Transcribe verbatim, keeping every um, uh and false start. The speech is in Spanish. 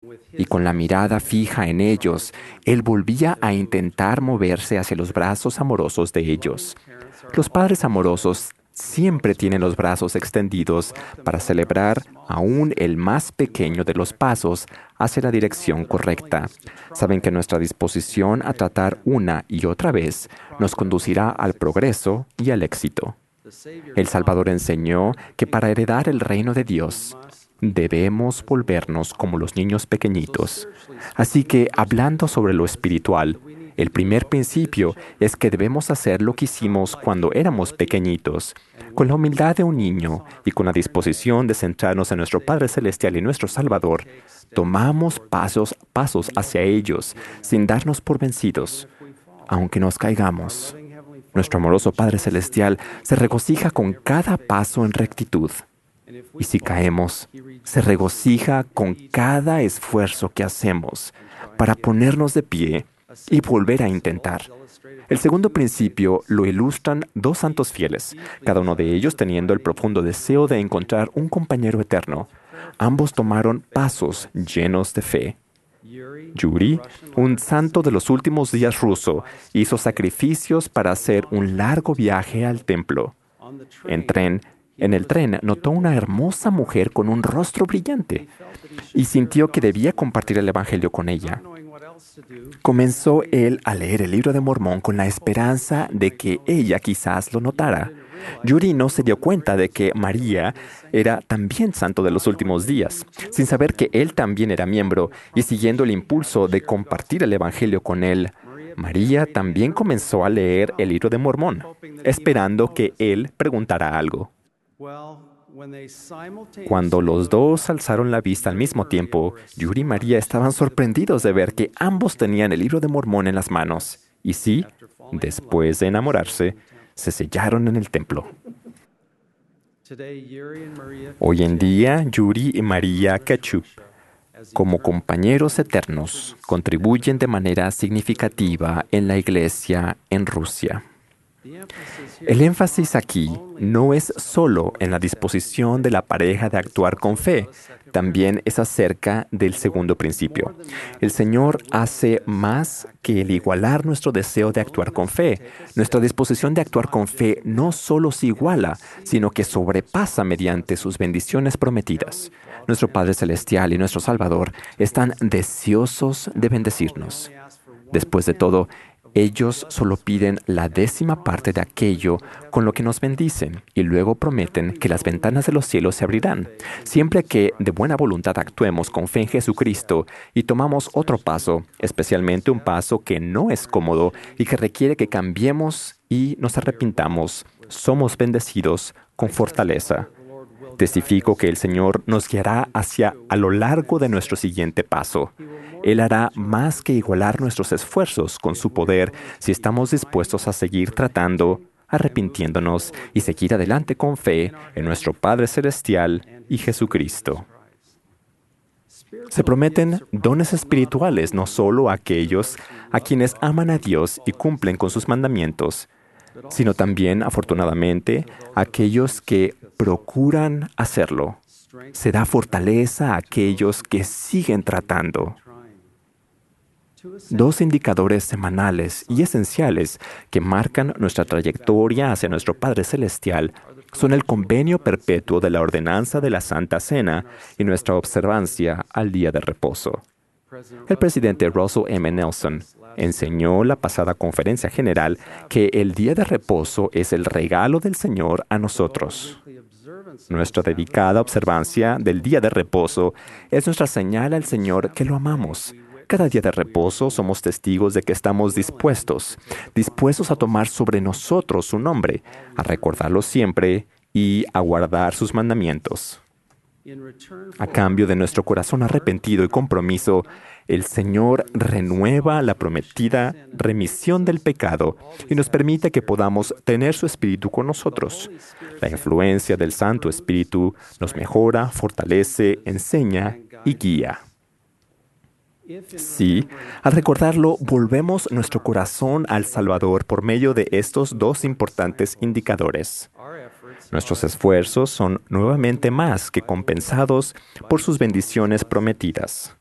Y con la mirada fija en ellos, él volvía a intentar moverse hacia los brazos amorosos de ellos. Los padres amorosos siempre tienen los brazos extendidos para celebrar aún el más pequeño de los pasos hacia la dirección correcta. Saben que nuestra disposición a tratar una y otra vez nos conducirá al progreso y al éxito. El Salvador enseñó que para heredar el reino de Dios, debemos volvernos como los niños pequeñitos. Así que, hablando sobre lo espiritual, el primer principio es que debemos hacer lo que hicimos cuando éramos pequeñitos, con la humildad de un niño y con la disposición de centrarnos en nuestro Padre Celestial y nuestro Salvador. Tomamos pasos, pasos hacia ellos, sin darnos por vencidos, aunque nos caigamos. Nuestro amoroso Padre Celestial se regocija con cada paso en rectitud. Y si caemos, se regocija con cada esfuerzo que hacemos para ponernos de pie y volver a intentar. El segundo principio lo ilustran dos santos fieles, cada uno de ellos teniendo el profundo deseo de encontrar un compañero eterno. Ambos tomaron pasos llenos de fe. Yuri, un santo de los últimos días ruso, hizo sacrificios para hacer un largo viaje al templo. En tren, En el tren notó una hermosa mujer con un rostro brillante y sintió que debía compartir el Evangelio con ella. Comenzó él a leer el libro de Mormón con la esperanza de que ella quizás lo notara. Yuri no se dio cuenta de que María era también santo de los últimos días, sin saber que él también era miembro y siguiendo el impulso de compartir el Evangelio con él. María también comenzó a leer el libro de Mormón, esperando que él preguntara algo. Cuando los dos alzaron la vista al mismo tiempo, Yuri y María estaban sorprendidos de ver que ambos tenían el libro de Mormón en las manos. Y sí, después de enamorarse, se sellaron en el templo. Hoy en día, Yuri y María Kachup, como compañeros eternos, contribuyen de manera significativa en la Iglesia en Rusia. El énfasis aquí no es solo en la disposición de la pareja de actuar con fe, también es acerca del segundo principio. El Señor hace más que el igualar nuestro deseo de actuar con fe. Nuestra disposición de actuar con fe no solo se iguala, sino que sobrepasa mediante sus bendiciones prometidas. Nuestro Padre Celestial y nuestro Salvador están deseosos de bendecirnos. Después de todo, ellos solo piden la décima parte de aquello con lo que nos bendicen y luego prometen que las ventanas de los cielos se abrirán. Siempre que de buena voluntad actuemos con fe en Jesucristo y tomamos otro paso, especialmente un paso que no es cómodo y que requiere que cambiemos y nos arrepintamos, somos bendecidos con fortaleza. Testifico que el Señor nos guiará hacia a lo largo de nuestro siguiente paso. Él hará más que igualar nuestros esfuerzos con su poder si estamos dispuestos a seguir tratando, arrepintiéndonos y seguir adelante con fe en nuestro Padre Celestial y Jesucristo. Se prometen dones espirituales no solo a aquellos a quienes aman a Dios y cumplen con sus mandamientos, sino también, afortunadamente, a aquellos que procuran hacerlo. Se da fortaleza a aquellos que siguen tratando. Dos indicadores semanales y esenciales que marcan nuestra trayectoria hacia nuestro Padre Celestial son el convenio perpetuo de la ordenanza de la Santa Cena y nuestra observancia al día de reposo. El presidente Russell M. Nelson enseñó la pasada conferencia general que el día de reposo es el regalo del Señor a nosotros. Nuestra dedicada observancia del día de reposo es nuestra señal al Señor que lo amamos. Cada día de reposo somos testigos de que estamos dispuestos, dispuestos a tomar sobre nosotros su nombre, a recordarlo siempre y a guardar sus mandamientos. A cambio de nuestro corazón arrepentido y compromiso, el Señor renueva la prometida remisión del pecado y nos permite que podamos tener su Espíritu con nosotros. La influencia del Santo Espíritu nos mejora, fortalece, enseña y guía. Sí, al recordarlo, volvemos nuestro corazón al Salvador por medio de estos dos importantes indicadores. Nuestros esfuerzos son nuevamente más que compensados por sus bendiciones prometidas.